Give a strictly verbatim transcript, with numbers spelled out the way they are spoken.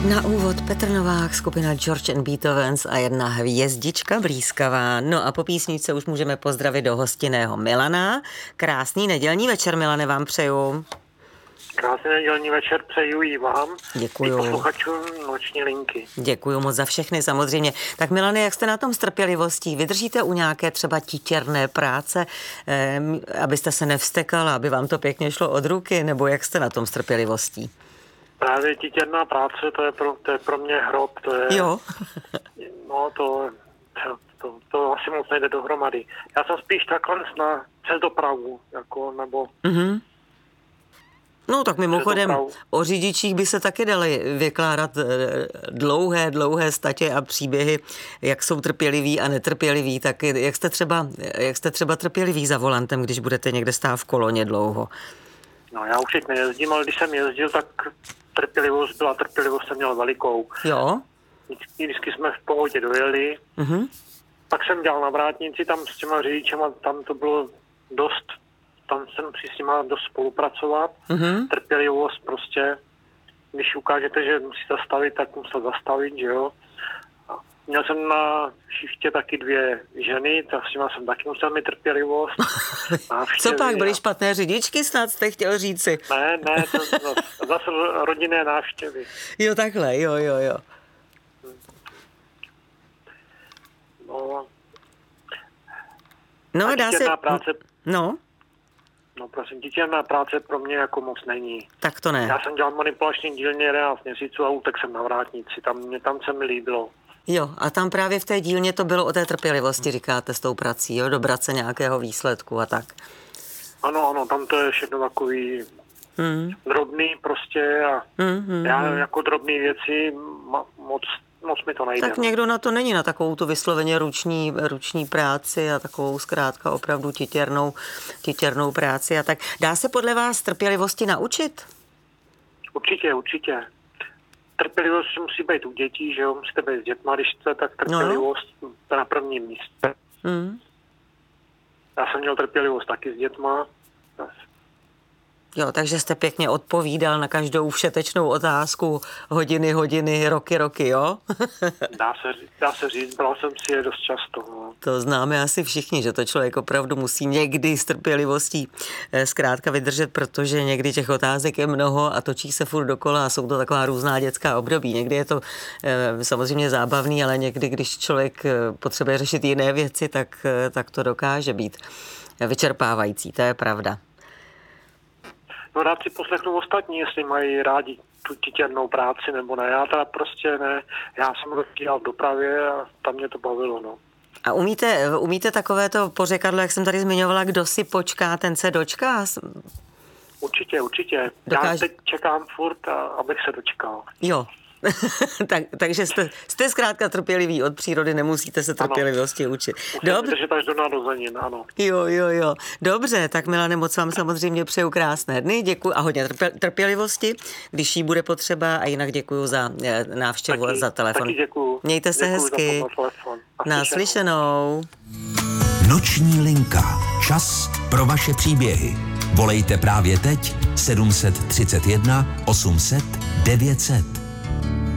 Na úvod Petr Novák, skupina George and Beethovens a jedna hvězdička blízkavá. No a po písničce už můžeme pozdravit do hostinného Milana. Krásný nedělní večer, Milane, vám přeju. Krásný nedělní večer přeju i vám. Děkuju. I posluchačům Noční linky. Děkuju moc za všechny samozřejmě. Tak Milane, jak jste na tom s trpělivostí? Vydržíte u nějaké třeba titěrné práce, eh, abyste se nevstekala, aby vám to pěkně šlo od ruky, nebo jak jste na tom s trpělivostí? Právě titěrná práce, to je pro, to je pro mě hrob. To je, jo. no to, to, to, to asi moc nejde dohromady. Já jsem spíš takhle na, přes dopravu, jako, nebo... Mm-hmm. No tak mimochodem o řidičích by se taky daly vykládat dlouhé, dlouhé statě a příběhy, jak jsou trpěliví a netrpěliví. Tak jak jste třeba, jak jste třeba trpěliví za volantem, když budete někde stát v koloně dlouho? No já už teď nejezdím, ale když jsem jezdil, tak trpělivost byla, trpělivost jsem měl velikou. Jo? Vždycky, vždycky jsme v pohodě dojeli. Mm-hmm. Pak jsem dělal na vrátnici, tam s těma řidičema, tam to bylo dost, tam jsem si s nima dost spolupracovat. Mm-hmm. Trpělivost prostě, když ukážete, že musí zastavit, tak musel zastavit, že jo. A měl jsem na šichtě taky dvě ženy, tak s nima jsem taky musel mít trpělivost. Co pak, byly špatné řidičky, snad jste chtěl říci? Ne, ne, to zase, zase rodinné návštěvy. Jo, takhle, jo, jo, jo. No, no a dá se... práce... No? No prosím, titěrná práce pro mě jako moc není. Tak to ne. Já jsem dělal manipulační dílně jedenáct měsíců a utek jsem na vrátnici, tam, mě, tam se mi líbilo. Jo, a tam právě v té dílně to bylo o té trpělivosti, říkáte, s tou prací, jo, dobrat se nějakého výsledku a tak. Ano, ano, tam to je všechno takový hmm. drobný prostě a hmm, já hmm. jako drobný věci ma, moc, moc mi to nejde. Tak někdo na to není, na takovou tu vysloveně ruční, ruční práci a takovou zkrátka opravdu titěrnou, titěrnou práci a tak. Dá se podle vás trpělivosti naučit? Určitě, určitě. Trpělivost musí být u dětí, že jo, musíte být s dětma, když jste, tak trpělivost no. to na prvním místě. Mm. Já jsem měl trpělivost taky s dětma. Jo, takže jste pěkně odpovídal na každou všetečnou otázku hodiny, hodiny, roky, roky, jo? dá, se, dá se říct, bral jsem si je dost často. No. To známe asi všichni, že to člověk opravdu musí někdy s trpělivostí zkrátka vydržet, protože někdy těch otázek je mnoho a točí se furt dokola a jsou to taková různá dětská období. Někdy je to e, samozřejmě zábavný, ale někdy, když člověk potřebuje řešit jiné věci, tak, tak to dokáže být vyčerpávající, to je pravda. No rád si poslechnu ostatní, jestli mají rádi tu titěrnou práci nebo ne. Já teda prostě ne. Já jsem dělal v dopravě a tam mě to bavilo, no. A umíte, umíte takové to pořekadlo, jak jsem tady zmiňovala, kdo si počká, ten se dočká? Určitě, určitě. Dokáž... Já teď čekám furt, a, abych se dočkal. Jo. tak, takže jste, jste zkrátka trpěliví od přírody, nemusíte se trpělivosti učit. Musím držet až do narozenin, ano. Jo, jo, jo. Dobře, tak Milane, moc vám samozřejmě přeju krásné dny, děkuji a hodně trpělivosti, když jí bude potřeba a jinak děkuji za návštěvu taky, a za telefon. Taky děkuji. Mějte se děkuji hezky. Naslyšenou. Noční linka. Čas pro vaše příběhy. Volejte právě teď sedm set třicet jedna osm set devět set.